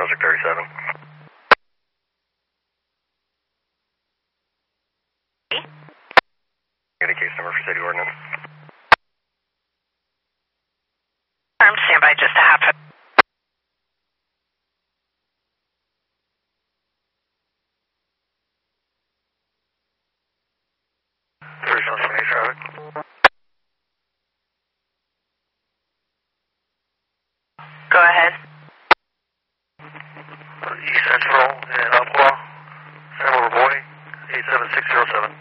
Project 37. Get a case number for city ordinance. Stand by just a half a... Traffic. Go ahead. East Central and Umpqua, San Boy, 87607.